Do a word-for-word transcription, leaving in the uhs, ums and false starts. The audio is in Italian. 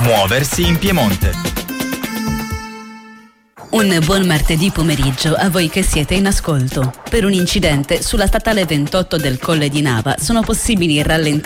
Muoversi in Piemonte. Un buon martedì pomeriggio a voi che siete in ascolto. Per un incidente sulla statale ventotto del Colle di Nava sono possibili rallentamenti